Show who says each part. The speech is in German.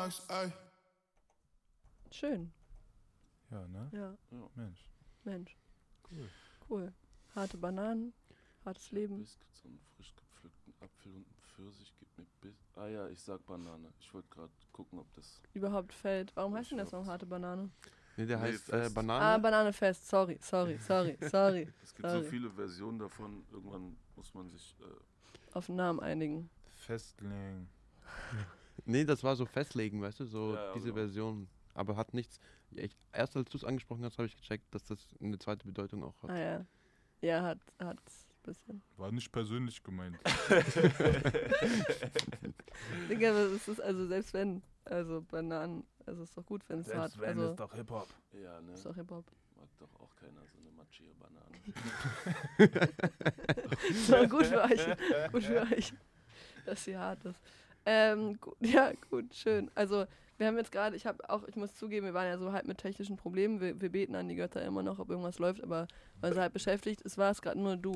Speaker 1: Schön.
Speaker 2: Ja, ne?
Speaker 1: Ja.
Speaker 2: Mensch.
Speaker 1: Cool. Harte Bananen, hartes Leben.
Speaker 3: Biscuits und frisch gepflückten Apfel und einen Pfirsich gibt mir ich sag Banane. Ich wollte gerade gucken, ob das
Speaker 1: Überhaupt fällt. Warum heißt denn das noch harte Banane?
Speaker 4: Nee, der heißt
Speaker 3: fest.
Speaker 4: Banane.
Speaker 1: Banane fest. Sorry.
Speaker 3: Es gibt
Speaker 1: Sorry.
Speaker 3: so viele Versionen davon. Irgendwann muss man sich
Speaker 1: Auf den Namen einigen.
Speaker 2: Festlegen.
Speaker 4: Nee, das war so festlegen, weißt du, so
Speaker 3: Ja,
Speaker 4: diese
Speaker 3: genau.
Speaker 4: Version. Aber hat nichts. Erst als du es angesprochen hast, habe ich gecheckt, dass das eine zweite Bedeutung auch hat.
Speaker 1: Ah ja. Ja, hat ein bisschen.
Speaker 2: War nicht persönlich gemeint.
Speaker 1: Digga, das ist also selbst wenn, also Bananen, also ist doch gut, wenn es hart, also
Speaker 2: doch Hip-Hop.
Speaker 3: Ja, ne?
Speaker 1: ist doch Hip-Hop.
Speaker 3: Mag doch auch keiner so eine matschige Banane.
Speaker 1: So, gut für euch, dass sie hart ist. Gut, schön. Also, wir haben jetzt gerade, ich muss zugeben, wir waren ja so halb mit technischen Problemen. Wir beten an die Götter immer noch, ob irgendwas läuft, aber weil sie halt beschäftigt ist, war es gerade nur du.